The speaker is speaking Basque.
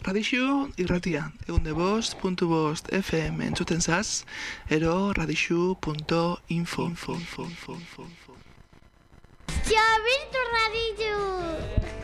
Radixu irratia, 105.5 FM entzuten zaz, ero radixu.info. Xabirtu Radixu!